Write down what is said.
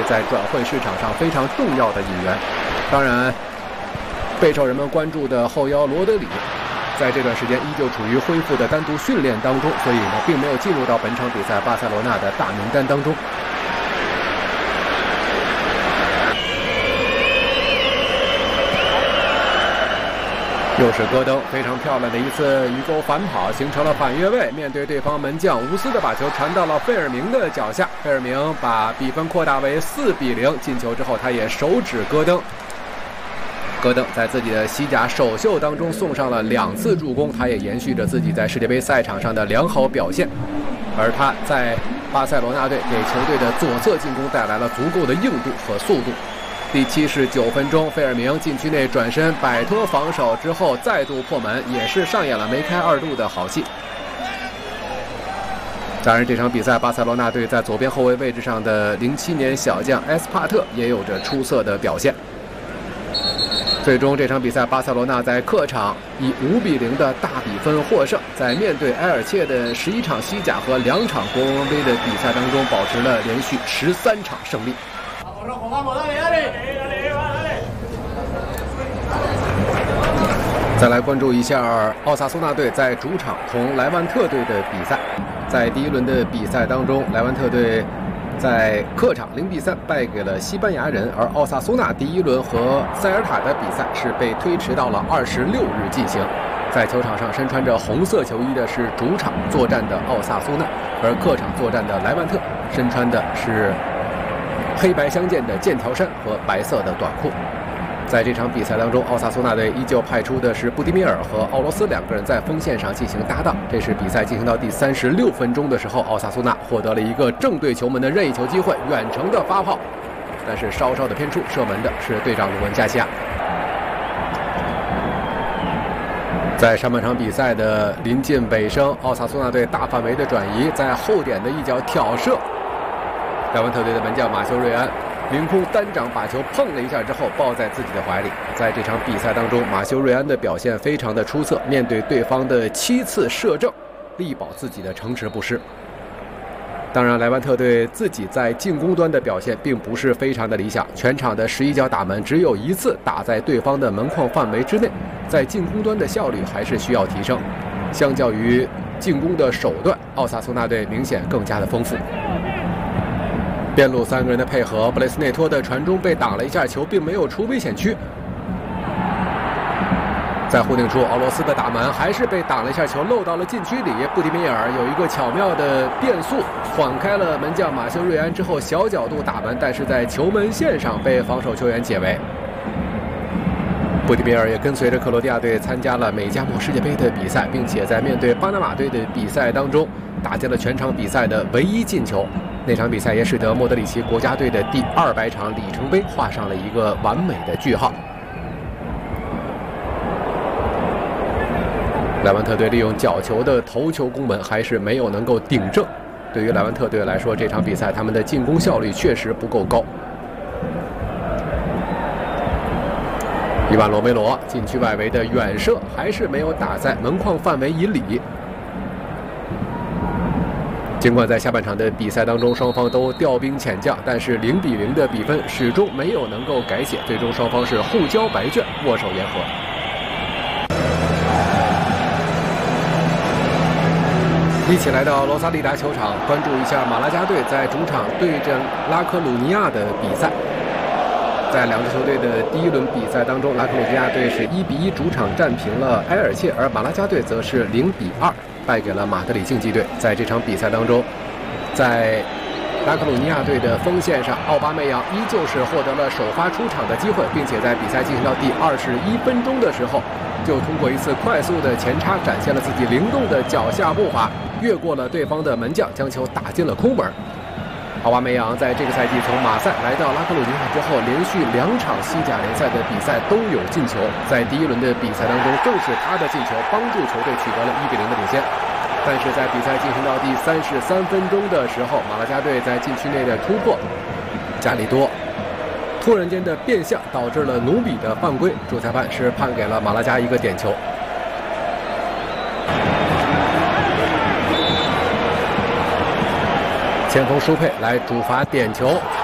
在转会市场上非常重要的引援。当然，备受人们关注的后腰罗德里，在这段时间依旧处于恢复的单独训练当中，所以呢，并没有进入到本场比赛巴塞罗那的大名单当中。又是戈登非常漂亮的一次鱼钩反跑，形成了反越位。面对对方门将无私的把球传到了费尔明的脚下，费尔明把比分扩大为4-0。进球之后，他也手指戈登。戈登在自己的西甲首秀当中送上了2次助攻，他也延续着自己在世界杯赛场上的良好表现。而他在巴塞罗那队给球队的左侧进攻带来了足够的硬度和速度。第79分钟，费尔明禁区内转身摆脱防守之后再度破门，也是上演了梅开2度的好戏。当然，这场比赛巴塞罗那队在左边后卫位置上的07年小将埃斯帕特也有着出色的表现。最终这场比赛巴塞罗那在客场以5-0的大比分获胜，在面对埃尔切的11场西甲和2场国王杯的比赛当中保持了连续13场胜利。再来关注一下奥萨苏纳队在主场同莱万特队的比赛。在第一轮的比赛当中，莱万特队在客场0-3败给了西班牙人，而奥萨苏纳第一轮和塞尔塔的比赛是被推迟到了26日进行。在球场上身穿着红色球衣的是主场作战的奥萨苏纳，而客场作战的莱万特身穿的是黑白相间的剑条衫和白色的短裤。在这场比赛当中，奥萨苏纳队依旧派出的是布迪米尔和奥罗斯2个人在锋线上进行搭档。这是比赛进行到第36分钟的时候，奥萨苏纳获得了一个正对球门的任意球机会，远程的发炮，但是稍稍的偏出，射门的是队长鲁文加西亚。在上半场比赛的临近尾声，奥萨苏纳队大范围的转移，在后点的一脚挑射，莱万特队的门将马修瑞安凌空单掌把球碰了一下之后抱在自己的怀里。在这场比赛当中，马修瑞安的表现非常的出色，面对对方的7次射正，力保自己的城池不失。当然，莱万特队自己在进攻端的表现并不是非常的理想，全场的11脚打门只有1次打在对方的门框范围之内，在进攻端的效率还是需要提升。相较于进攻的手段，奥萨苏纳队明显更加的丰富。边路3个人的配合，布雷斯内托的传中被挡了一下，球并没有出危险区。在护定处，奥罗斯的打门还是被挡了一下，球漏到了禁区里。布迪米尔有一个巧妙的变速，缓开了门将马修瑞安之后小角度打门，但是在球门线上被防守球员解围。布迪米尔也跟随着克罗地亚队参加了美加墨世界杯的比赛，并且在面对巴拿马队的比赛当中打进了全场比赛的唯一进球。那场比赛也使得莫德里奇国家队的第200场里程碑画上了一个完美的句号。莱万特队利用角球的头球攻门还是没有能够顶正。对于莱万特队来说，这场比赛他们的进攻效率确实不够高。伊万罗梅罗禁区外围的远射还是没有打在门框范围以里。尽管在下半场的比赛当中双方都调兵遣将，但是0-0的比分始终没有能够改写，最终双方是互交白卷，握手言和。一起来到罗萨利达球场，关注一下马拉加队在主场对阵拉科鲁尼亚的比赛。在两支球队的第一轮比赛当中，拉科鲁尼亚队是1-1主场战平了埃尔切，而马拉加队则是0-2败给了马德里竞技队。在这场比赛当中，在拉科鲁尼亚队的锋线上，奥巴梅扬依旧是获得了首发出场的机会，并且在比赛进行到第21分钟的时候，就通过一次快速的前插展现了自己灵动的脚下步伐，越过了对方的门将，将球打进了空门。奥巴梅扬在这个赛季从马赛来到拉科鲁尼亚之后，连续2场西甲联赛的比赛都有进球。在第一轮的比赛当中，正是他的进球帮助球队取得了1-0的领先。但是在比赛进行到第33分钟的时候，马拉加队在禁区内的突破，加里多突然间的变向导致了努比的犯规，主裁判是判给了马拉加一个点球。前锋舒佩来主罚点球，